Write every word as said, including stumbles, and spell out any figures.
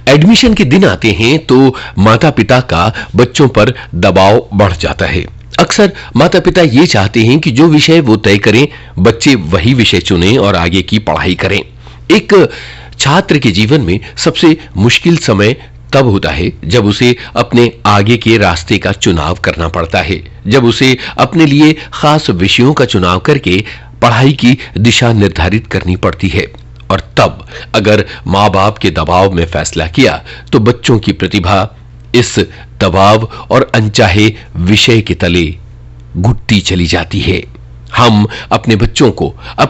Admission के दिन आते हैं तो माता पिता का बच्चों पर दबाव बढ़ जाता है। अक्सर माता पिता ये चाहते हैं कि जो विषय वो तय करें, बच्चे वही विषय चुनें और आगे की पढ़ाई करें। एक छात्र के जीवन में सबसे मुश्किल समय तब होता है जब उसे अपने आगे के रास्ते का चुनाव करना पड़ता है, जब उसे अपने लिए खास विषयों का चुनाव करके पढ़ाई की दिशा निर्धारित करनी पड़ती है। और तब अगर माँ बाप के दबाव में फैसला किया तो बच्चों की प्रतिभा इस दबाव और अनचाहे विषय के तले घुटती चली जाती है। हम अपने बच्चों को